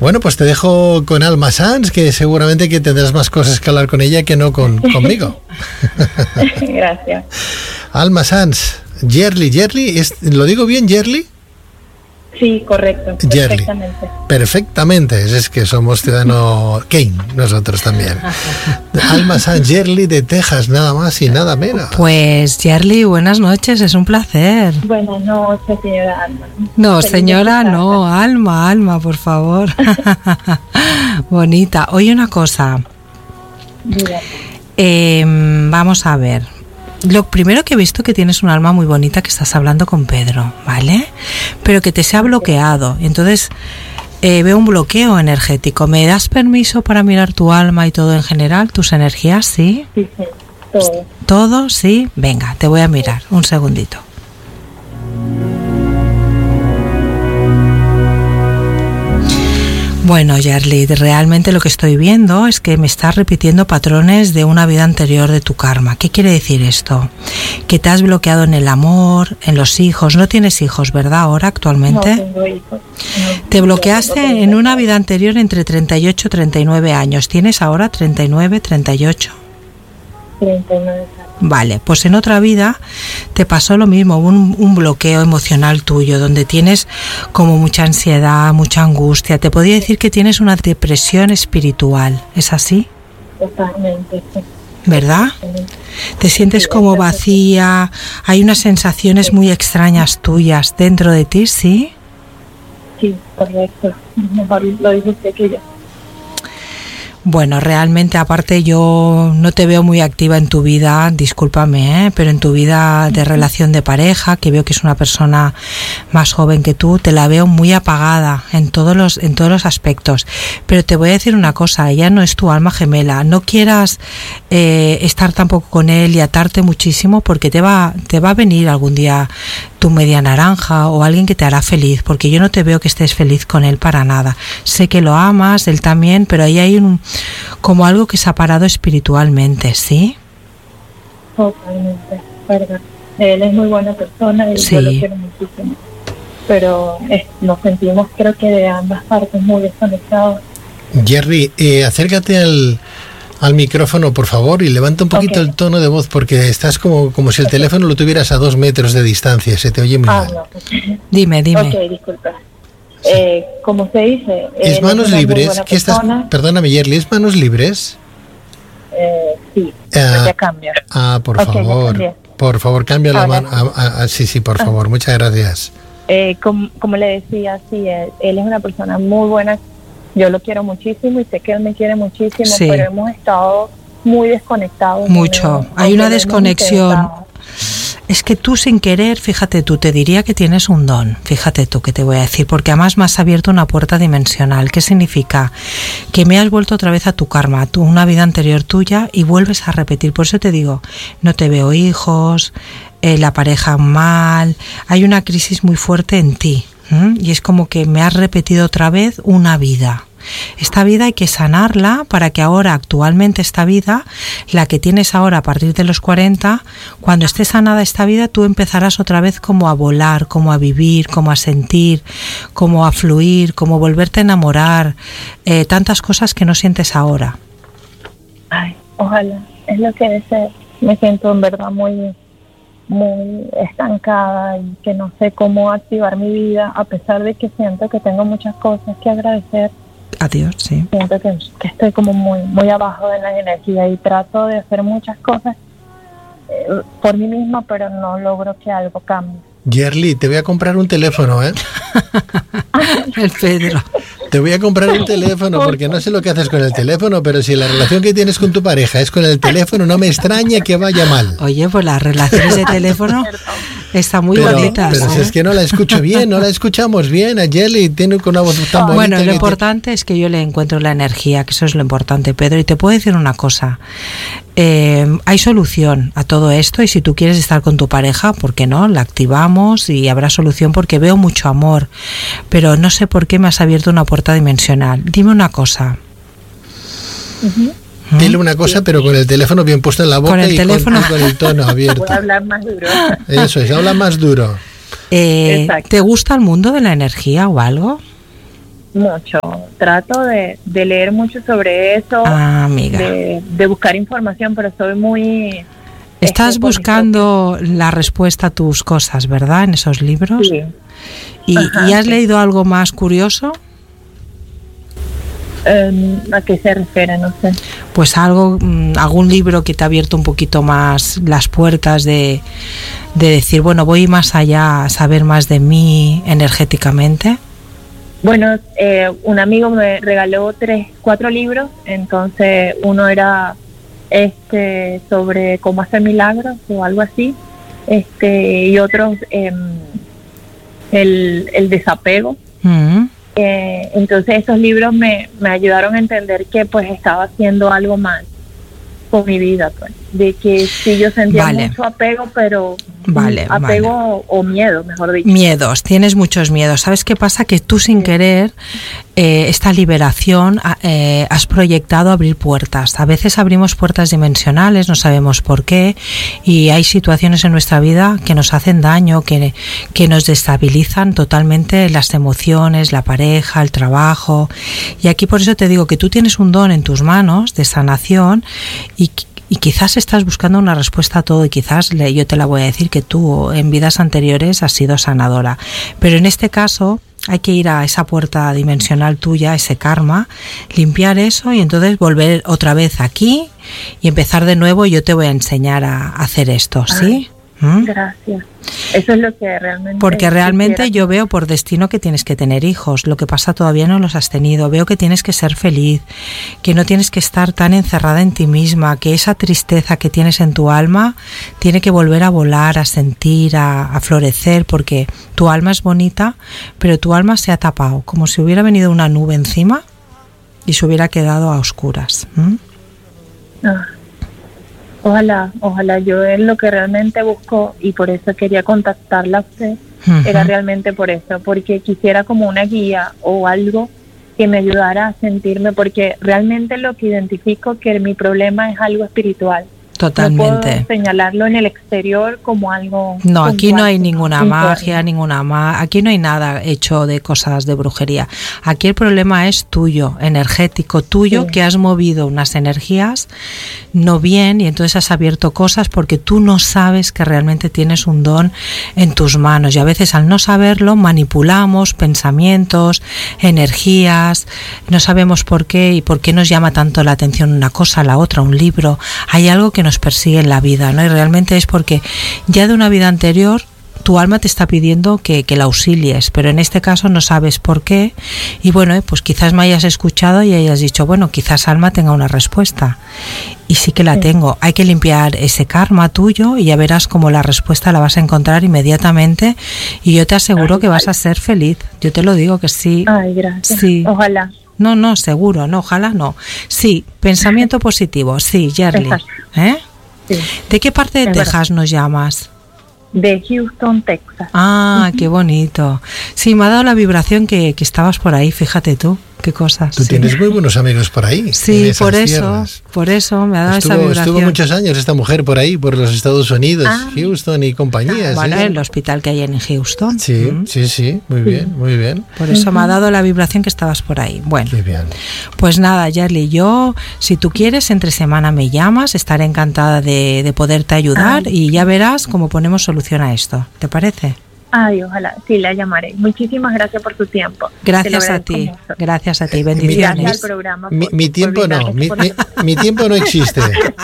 Bueno, pues te dejo con Alma Sanz, que seguramente que tendrás más cosas que hablar con ella que no conmigo. Gracias. Alma Sanz, Yerli, ¿lo digo bien, Yerli? Sí, correcto, perfectamente. Perfectamente, es que somos ciudadano Kane, nosotros también. Alma Sanz, Yerli de Texas, nada más y nada menos. Pues Yerli, buenas noches, es un placer. Buenas noches, señora Alma. No, señora, no, Alma, por favor. Bonita. Oye, una cosa. Vamos a ver. Lo primero que he visto que tienes un alma muy bonita, que estás hablando con Pedro, ¿vale? Pero que te se ha bloqueado. Entonces, veo un bloqueo energético. ¿Me das permiso para mirar tu alma y todo en general? ¿Tus energías? ¿Sí? Sí, todo. ¿Todo? ¿Sí? Venga, te voy a mirar. Un segundito. Bueno, Yerli, realmente lo que estoy viendo es que me estás repitiendo patrones de una vida anterior de tu karma. ¿Qué quiere decir esto? Que te has bloqueado en el amor, en los hijos. No tienes hijos, ¿verdad? Ahora, actualmente. No tengo hijos. No, te bloqueaste en una vida anterior entre 38 y 39 años. ¿Tienes ahora 39, 38? 39 años. Vale, pues en otra vida te pasó lo mismo, un bloqueo emocional tuyo, donde tienes como mucha ansiedad, mucha angustia. Te podría decir que tienes una depresión espiritual, ¿es así? Totalmente, sí. ¿Verdad? Te sientes como vacía, hay unas sensaciones muy extrañas tuyas dentro de ti, ¿sí? Sí, correcto. Mejor lo dice usted que yo. Bueno, realmente aparte yo no te veo muy activa en tu vida, discúlpame, pero en tu vida de relación de pareja, que veo que es una persona más joven que tú, te la veo muy apagada en todos los aspectos. Pero te voy a decir una cosa, ella no es tu alma gemela, no quieras estar tampoco con él y atarte muchísimo, porque te va a venir algún día tu media naranja o alguien que te hará feliz, porque yo no te veo que estés feliz con él para nada. Sé que lo amas, él también, pero ahí hay como algo que se ha parado espiritualmente, ¿sí? Totalmente, verdad. Él es muy buena persona y sí. Yo lo quiero muchísimo. Pero nos sentimos, creo que de ambas partes, muy desconectados. Yerli, acércate al micrófono, por favor, y levanta un poquito el tono de voz, porque estás como si el teléfono lo tuvieras a 2 metros de distancia, se te oye muy mal. No. Dime. Ok, disculpa. Sí. Como se dice... ¿Es manos libres? ¿Qué perdóname, Yerli, ¿es manos libres? Sí, ya cambia. Por favor, cambia la mano. Sí, por favor, muchas gracias. Como le decía, sí, él es una persona muy buena. Yo lo quiero muchísimo y sé que él me quiere muchísimo, sí. Pero hemos estado muy desconectados. Mucho. Hay una desconexión. Es que tú sin querer, fíjate tú, te diría que tienes un don, fíjate tú que te voy a decir, porque además me has abierto una puerta dimensional. ¿Qué significa? Que me has vuelto otra vez a tu karma, a una vida anterior tuya, y vuelves a repetir. Por eso te digo, no te veo hijos, la pareja mal, hay una crisis muy fuerte en ti, y es como que me has repetido otra vez una vida. Esta vida hay que sanarla para que ahora, actualmente esta vida, la que tienes ahora a partir de los 40, cuando esté sanada esta vida, tú empezarás otra vez como a volar, como a vivir, como a sentir, como a fluir, como volverte a enamorar, tantas cosas que no sientes ahora. Ay, ojalá, es lo que deseo. Me siento en verdad muy estancada y que no sé cómo activar mi vida, a pesar de que siento que tengo muchas cosas que agradecer. Adiós, sí. Siento que estoy como muy abajo de la energía y trato de hacer muchas cosas por mí misma, pero no logro que algo cambie. Yerli, te voy a comprar un teléfono, ¿eh? El Pedro. Te voy a comprar un teléfono porque no sé lo que haces con el teléfono, pero si la relación que tienes con tu pareja es con el teléfono, no me extraña que vaya mal. Oye, pues las relaciones de teléfono están muy bonitas. Pero si es que no la escucho bien, no la escuchamos bien. A Yerli tiene una voz tan bonita. Bueno, lo importante es que yo le encuentro la energía, que eso es lo importante, Pedro. Y te puedo decir una cosa. Hay solución a todo esto y si tú quieres estar con tu pareja, ¿por qué no? La activamos y habrá solución porque veo mucho amor, pero no sé por qué me has abierto una puerta dimensional. Dime una cosa. Dile una cosa, pero con el teléfono bien puesto en la boca y con el tono abierto. Voy a hablar más duro. Eso es, habla más duro. ¿Te gusta el mundo de la energía o algo? mucho. Trato de leer mucho sobre eso, amiga. De buscar información, pero soy muy... Estás buscando la respuesta a tus cosas, ¿verdad? En esos libros. Sí. ¿Y has leído algo más curioso? ¿A qué se refiere? No sé. Pues algún libro que te ha abierto un poquito más las puertas de decir, bueno, voy más allá a saber más de mí energéticamente. Bueno, un amigo me regaló 4 libros, entonces uno era sobre cómo hacer milagros o algo así, y otros el desapego. Entonces esos libros me ayudaron a entender que pues estaba haciendo algo mal con mi vida, pues, de que sí yo sentía mucho apego, pero apego o miedo, mejor dicho. Miedos, tienes muchos miedos. ¿Sabes qué pasa? Que tú sin querer esta liberación has proyectado abrir puertas. A veces abrimos puertas dimensionales, no sabemos por qué, y hay situaciones en nuestra vida que nos hacen daño, que nos destabilizan totalmente las emociones, la pareja, el trabajo. Y aquí por eso te digo que tú tienes un don en tus manos de sanación y quizás estás buscando una respuesta a todo, y quizás yo te la voy a decir que tú en vidas anteriores has sido sanadora. Pero en este caso hay que ir a esa puerta dimensional tuya, ese karma, limpiar eso y entonces volver otra vez aquí y empezar de nuevo. Yo te voy a enseñar a hacer esto, ¿sí? Gracias. Eso es lo que realmente... Porque realmente yo veo por destino que tienes que tener hijos. Lo que pasa, todavía no los has tenido. Veo que tienes que ser feliz, que no tienes que estar tan encerrada en ti misma, que esa tristeza que tienes en tu alma tiene que volver a volar, a sentir, a florecer, porque tu alma es bonita, pero tu alma se ha tapado, como si hubiera venido una nube encima y se hubiera quedado a oscuras. Ojalá, yo es lo que realmente busco, y por eso quería contactarla a usted. Era realmente por eso, porque quisiera como una guía o algo que me ayudara a sentirme, porque realmente lo que identifico que mi problema es algo espiritual. Totalmente. No puedo señalarlo en el exterior como algo... No, aquí no hay ninguna magia, aquí no hay nada hecho de cosas de brujería. Aquí el problema es tuyo, energético, tuyo, que has movido unas energías no bien, y entonces has abierto cosas porque tú no sabes que realmente tienes un don en tus manos, y a veces al no saberlo manipulamos pensamientos, energías, no sabemos por qué y por qué nos llama tanto la atención una cosa, la otra, un libro. Hay algo que nos persigue en la vida, ¿no? Y realmente es porque ya de una vida anterior tu alma te está pidiendo que la auxilies, pero en este caso no sabes por qué, y bueno, pues quizás me hayas escuchado y hayas dicho, bueno, quizás alma tenga una respuesta, y sí que la tengo. Hay que limpiar ese karma tuyo y ya verás cómo la respuesta la vas a encontrar inmediatamente, y yo te aseguro que vas a ser feliz, yo te lo digo que sí. Ay, gracias. Sí. Ojalá. No, seguro, no, ojalá no. Sí, pensamiento positivo, sí, Yerli. Sí. ¿De qué parte de Texas nos llamas? De Houston, Texas. Ah, qué bonito. Sí, me ha dado la vibración que estabas por ahí, fíjate tú. Qué cosas. Tú tienes muy buenos amigos por ahí. Sí, por eso me ha dado esa vibración. Estuvo muchos años esta mujer por ahí, por los Estados Unidos, Houston y compañías. Bueno, el hospital que hay en Houston. Sí, sí, muy bien, muy bien. Por eso me ha dado la vibración que estabas por ahí. Bueno, muy bien. Pues nada, Yerli, yo, si tú quieres, entre semana me llamas, estaré encantada de poderte ayudar y ya verás cómo ponemos solución a esto. ¿Te parece? Ay, ojalá, sí, la llamaré. Muchísimas gracias por tu tiempo. Gracias a ti, bendiciones. Gracias al programa. Mi tiempo no, mi tiempo no existe.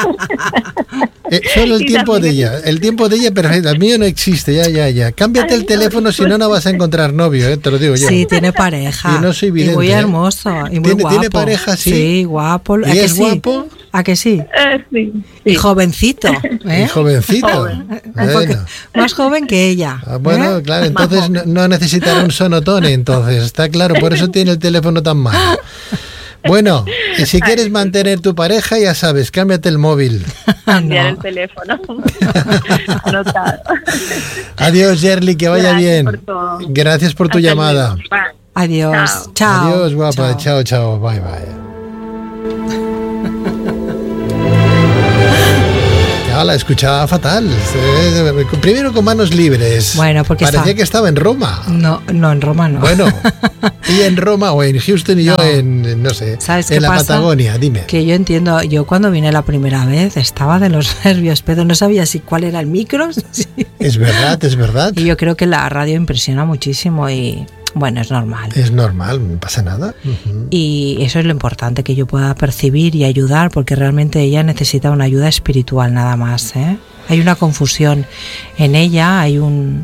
Solo el tiempo de ella. El tiempo de ella, perfecto. El mío no existe, ya. Cámbiate el teléfono, si no vas a encontrar novio, te lo digo yo. Sí, tiene pareja. Y no soy vidente. Y muy hermoso, y muy guapo. ¿Tiene pareja, sí? Sí, guapo. ¿Y es guapo? ¿A que sí? Sí. Y jovencito. Y jovencito. Bueno. Más joven que ella. Bueno, claro, entonces no necesitará un sonotone, entonces, está claro, por eso tiene el teléfono tan malo. Bueno, y si quieres mantener tu pareja, ya sabes, cámbiate el móvil. Cambiar el teléfono. Anotado. Adiós, Yerli, que vaya bien. Gracias por tu llamada. Adiós. Chao. Adiós, guapa. Chao. Bye. No, la escuchaba fatal. Primero con manos libres. Bueno, porque parecía que estaba en Roma. No, en Roma no. Bueno, y en Roma o en Houston y yo en, no sé, ¿sabes en la Patagonia, dime. Que yo entiendo, yo cuando vine la primera vez estaba de los nervios, pero no sabía cuál era el micro. Sí. Es verdad. Y yo creo que la radio impresiona muchísimo y... Bueno, es normal. Es normal, no pasa nada. Y eso es lo importante, que yo pueda percibir y ayudar, porque realmente ella necesita una ayuda espiritual nada más, ¿eh? Hay una confusión en ella, hay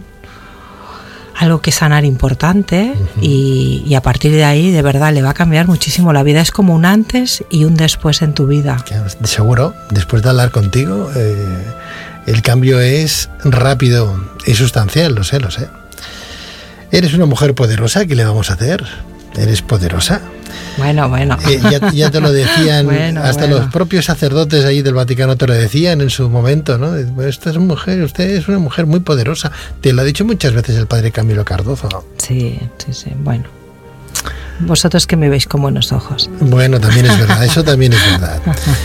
algo que sanar importante y a partir de ahí de verdad le va a cambiar muchísimo la vida. Es como un antes y un después en tu vida. Seguro, después de hablar contigo, el cambio es rápido y sustancial, lo sé. Eres una mujer poderosa, ¿qué le vamos a hacer? Eres poderosa. Bueno. Ya te lo decían, los propios sacerdotes ahí del Vaticano te lo decían en su momento, ¿no? Usted es una mujer muy poderosa. Te lo ha dicho muchas veces el padre Camilo Cardozo. Sí, bueno. Vosotros que me veis con buenos ojos. Bueno, también es verdad, eso también es verdad.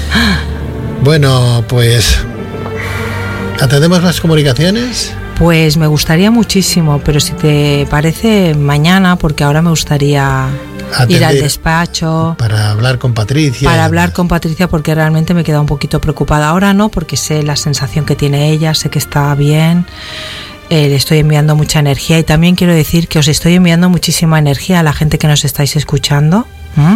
Bueno, pues... ¿atendemos más comunicaciones? Pues me gustaría muchísimo, pero si te parece mañana, porque ahora me gustaría ir al despacho. Para hablar con Patricia. Porque realmente me queda un poquito preocupada. Ahora no, porque sé la sensación que tiene ella, sé que está bien. Le estoy enviando mucha energía y también quiero decir que os estoy enviando muchísima energía a la gente que nos estáis escuchando.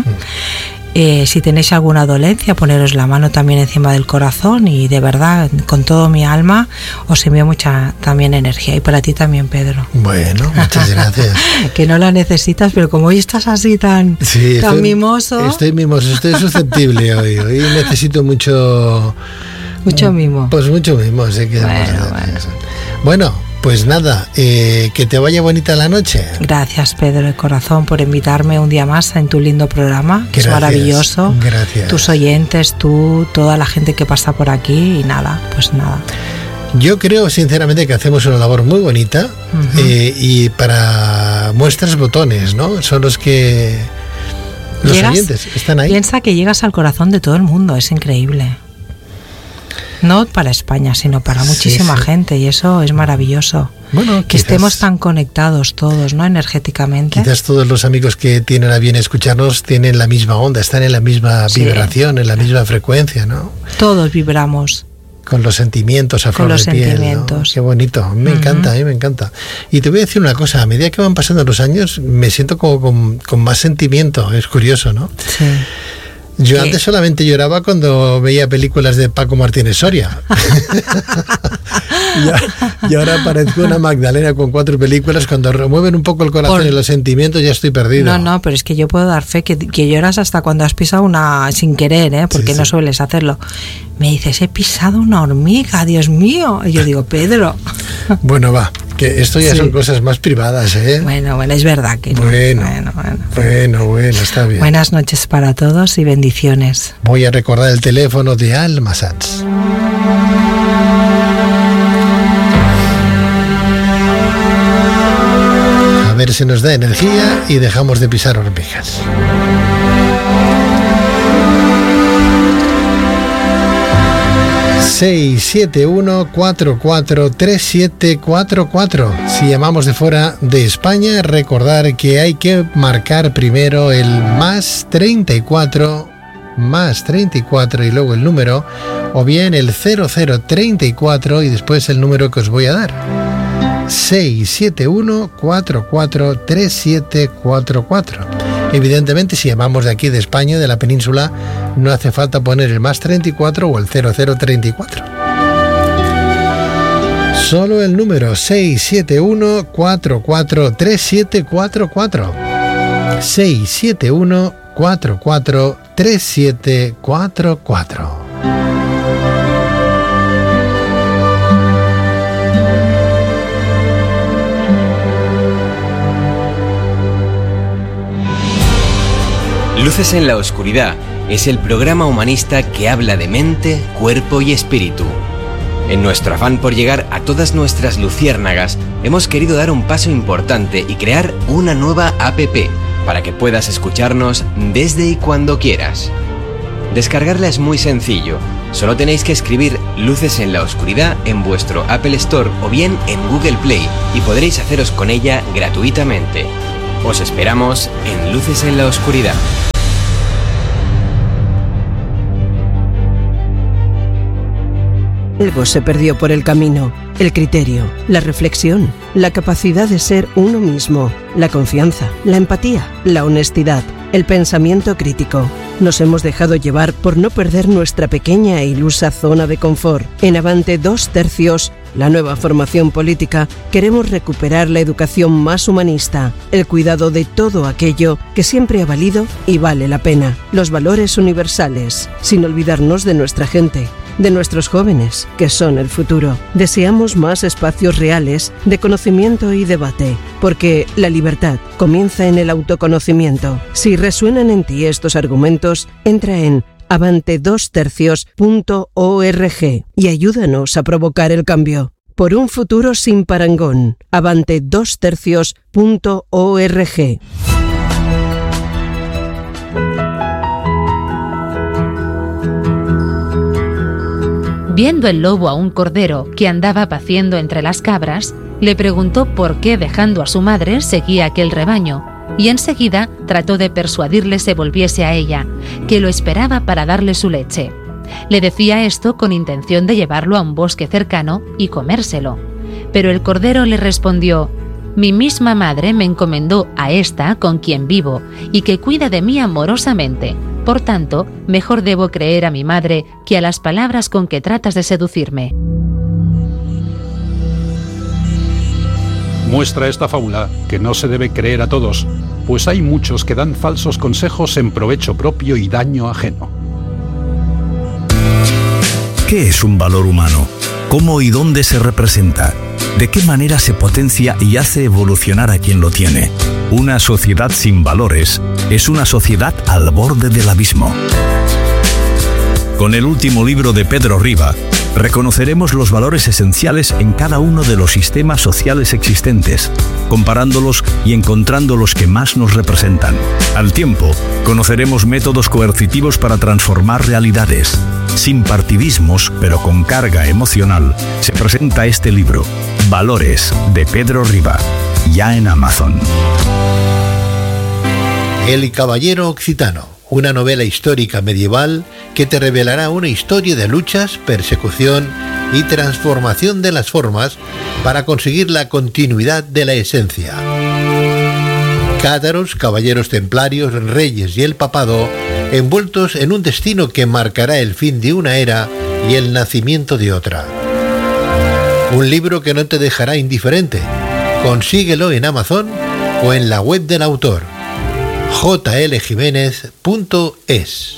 Si tenéis alguna dolencia, poneros la mano también encima del corazón y de verdad, con todo mi alma, os envío mucha también energía. Y para ti también, Pedro. Bueno, muchas gracias. Que no la necesitas, pero como hoy estás así tan mimoso. Estoy mimoso, estoy susceptible hoy. Hoy necesito mucho... Mucho mimo. Pues mucho mimo, sé que Bueno, pues nada, que te vaya bonita la noche. Gracias, Pedro, de corazón, por invitarme un día más en tu lindo programa, que es maravilloso. Gracias. Tus oyentes, tú, toda la gente que pasa por aquí y nada. Yo creo sinceramente que hacemos una labor muy bonita y para muestras botones, ¿no? Son los que... Los oyentes están ahí. Piensa que llegas al corazón de todo el mundo, es increíble. No para España, sino para muchísima gente, y eso es maravilloso. Bueno, que estemos tan conectados todos, ¿no? Energéticamente. Quizás todos los amigos que tienen a bien escucharnos tienen la misma onda, están en la misma vibración, en la misma frecuencia, ¿no? Todos vibramos. Con los sentimientos a flor de piel, ¿no? Qué bonito, a mí me encanta. Y te voy a decir una cosa, a medida que van pasando los años me siento como con más sentimiento, es curioso, ¿no? Sí. Yo antes solamente lloraba cuando veía películas de Paco Martínez Soria. y ahora parezco una Magdalena con 4 películas. Cuando remueven un poco el corazón y los sentimientos ya estoy perdido. No, pero es que yo puedo dar fe que lloras hasta cuando has pisado una sin querer, ¿eh? Porque no sueles hacerlo. Me dices, he pisado una hormiga, Dios mío. Y yo digo, Pedro. Bueno, va, que esto ya son cosas más privadas, ¿eh? Bueno, es verdad que no. Bueno, está bien. Buenas noches para todos y bendiciones. Voy a recordar el teléfono de Alma Sats. A ver si nos da energía y dejamos de pisar hormigas. 671-443744. Si llamamos de fuera de España, recordar que hay que marcar primero el más 34 y luego el número, o bien el 0034 y después el número que os voy a dar. 671-443744. Evidentemente, si llamamos de aquí de España, de la península, no hace falta poner el más 34 o el 0034. Solo el número 671-443744. 671-443744. Luces en la Oscuridad es el programa humanista que habla de mente, cuerpo y espíritu. En nuestro afán por llegar a todas nuestras luciérnagas, hemos querido dar un paso importante y crear una nueva app para que puedas escucharnos desde y cuando quieras. Descargarla es muy sencillo. Solo tenéis que escribir Luces en la Oscuridad en vuestro Apple Store o bien en Google Play y podréis haceros con ella gratuitamente. Os esperamos en Luces en la Oscuridad. Algo se perdió por el camino: el criterio, la reflexión, la capacidad de ser uno mismo, la confianza, la empatía, la honestidad, el pensamiento crítico. Nos hemos dejado llevar por no perder nuestra pequeña e ilusa zona de confort. En Avante 2 Tercios, la nueva formación política, queremos recuperar la educación más humanista, el cuidado de todo aquello que siempre ha valido y vale la pena, los valores universales, sin olvidarnos de nuestra gente, de nuestros jóvenes, que son el futuro. Deseamos más espacios reales de conocimiento y debate, porque la libertad comienza en el autoconocimiento. Si resuenan en ti estos argumentos, entra en avante2tercios.org y ayúdanos a provocar el cambio. Por un futuro sin parangón. avante2tercios.org. Viendo el lobo a un cordero que andaba paciendo entre las cabras, le preguntó por qué, dejando a su madre, seguía aquel rebaño, y enseguida trató de persuadirle se volviese a ella, que lo esperaba para darle su leche. Le decía esto con intención de llevarlo a un bosque cercano y comérselo. Pero el cordero le respondió: «Mi misma madre me encomendó a esta con quien vivo y que cuida de mí amorosamente. Por tanto, mejor debo creer a mi madre que a las palabras con que tratas de seducirme». Muestra esta fábula que no se debe creer a todos, pues hay muchos que dan falsos consejos en provecho propio y daño ajeno. ¿Qué es un valor humano? ¿Cómo y dónde se representa? ¿De qué manera se potencia y hace evolucionar a quien lo tiene? Una sociedad sin valores es una sociedad al borde del abismo. Con el último libro de Pedro Riba, reconoceremos los valores esenciales en cada uno de los sistemas sociales existentes, comparándolos y encontrando los que más nos representan. Al tiempo, conoceremos métodos coercitivos para transformar realidades. Sin partidismos, pero con carga emocional, se presenta este libro, Valores, de Pedro Riba, ya en Amazon. El Caballero Occitano, una novela histórica medieval que te revelará una historia de luchas, persecución y transformación de las formas para conseguir la continuidad de la esencia. Cátaros, caballeros templarios, reyes y el papado, envueltos en un destino que marcará el fin de una era y el nacimiento de otra. Un libro que no te dejará indiferente. Consíguelo en Amazon o en la web del autor, jljiménez.es.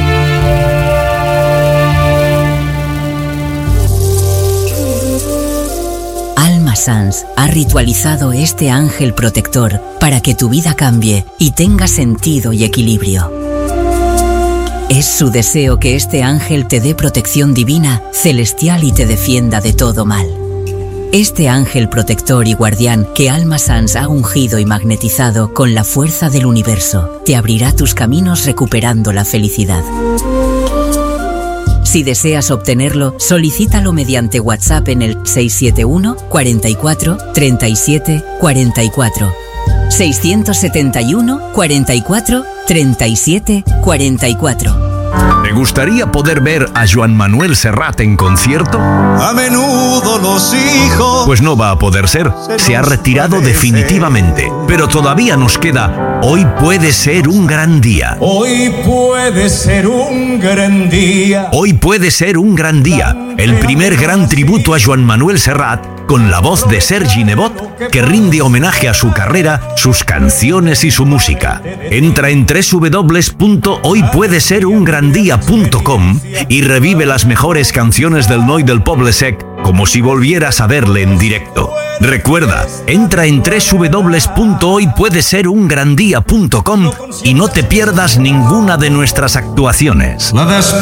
Alma Sans ha ritualizado este ángel protector para que tu vida cambie y tenga sentido y equilibrio. Es su deseo que este ángel te dé protección divina, celestial y te defienda de todo mal. Este ángel protector y guardián que Alma Sans ha ungido y magnetizado con la fuerza del universo, te abrirá tus caminos recuperando la felicidad. Si deseas obtenerlo, solicítalo mediante WhatsApp en el 671 44 37 44. 671 44 37 44. ¿Te gustaría poder ver a Joan Manuel Serrat en concierto? A menudo los hijos... Pues no va a poder ser. Se ha retirado definitivamente. Pero todavía nos queda Hoy puede ser un gran día. Hoy puede ser un gran día. Hoy puede ser un gran día. El primer gran tributo a Joan Manuel Serrat con la voz de Sergi Nebot, que rinde homenaje a su carrera, sus canciones y su música. Entra en www.hoypuedeserungrandia.com y revive las mejores canciones del Noi del Poble Sec como si volvieras a verle en directo. Recuerda, entra en www.hoypuedeserungrandia.com y no te pierdas ninguna de nuestras actuaciones.